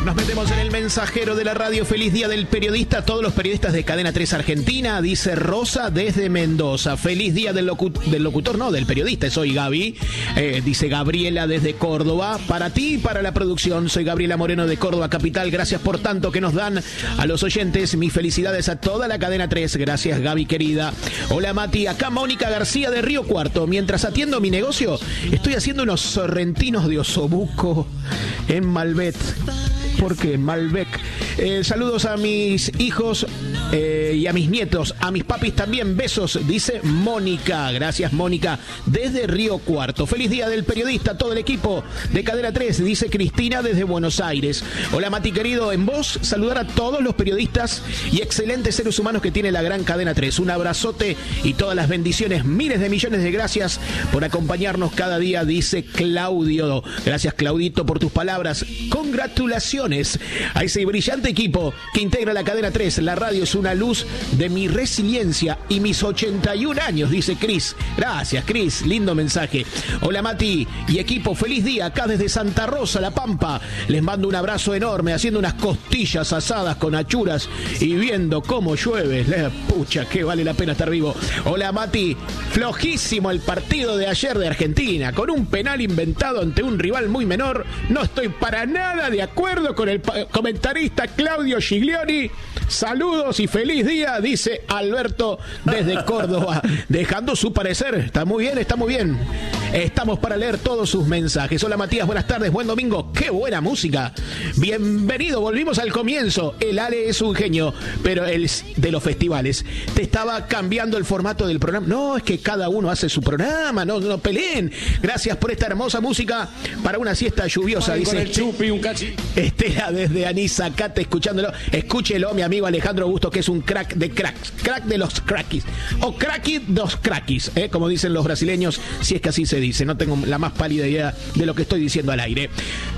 Nos metemos en el mensajero de la radio. Feliz día del periodista a todos los periodistas de Cadena 3 Argentina, dice Rosa desde Mendoza. Feliz día del locutor, no, del periodista, soy Gaby, dice Gabriela desde Córdoba. Para ti y para la producción, soy Gabriela Moreno de Córdoba Capital. Gracias por tanto que nos dan a los oyentes. Mis felicidades a toda la Cadena 3. Gracias, Gaby querida. Hola, Mati, acá Mónica García de Río Cuarto. Mientras atiendo mi negocio, estoy haciendo unos sorrentinos de osobuco en Malbec. ¿Por qué? Malbec. Saludos a mis hijos y a mis nietos, a mis papis también. Besos, dice Mónica. Gracias, Mónica, desde Río Cuarto. Feliz día del periodista a todo el equipo de Cadena 3, dice Cristina desde Buenos Aires. Hola, Mati querido, en vos saludar a todos los periodistas y excelentes seres humanos que tiene la gran Cadena 3. Un abrazote y todas las bendiciones. Miles de millones de gracias por acompañarnos cada día, dice Claudio. Gracias, Claudito, por tus palabras. Congratulaciones a ese brillante equipo que integra la Cadena 3. La radio es una luz de mi resiliencia y mis 81 años, dice Cris. Gracias, Cris, lindo mensaje. Hola, Mati y equipo, feliz día acá desde Santa Rosa, La Pampa. Les mando un abrazo enorme, haciendo unas costillas asadas con achuras y viendo cómo llueve. Pucha, que vale la pena estar vivo. Hola, Mati, flojísimo el partido de ayer de Argentina, con un penal inventado ante un rival muy menor. No estoy para nada de acuerdo con el comentarista Claudio Giglioni. Saludos y feliz día, dice Alberto desde Córdoba, dejando su parecer. Está muy bien, está muy bien. Estamos para leer todos sus mensajes. Hola, Matías, buenas tardes, buen domingo. Qué buena música. Bienvenido, volvimos al comienzo. El Ale es un genio, pero el de los festivales. Te estaba cambiando el formato del programa. No, es que cada uno hace su programa, no peleen. Gracias por esta hermosa música para una siesta lluviosa, dice con el chupi, un cachi. Estela desde Anisacate, escuchándolo. Escúchelo, mi amigo Alejandro Augusto, que es un crack de cracks. Crack de los crackies. O cracky dos crackies, como dicen los brasileños, si es que así se dice. No tengo la más pálida idea de lo que estoy diciendo al aire.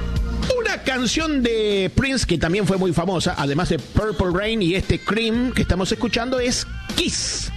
Una canción de Prince que también fue muy famosa, además de Purple Rain y este Cream que estamos escuchando, es Kiss.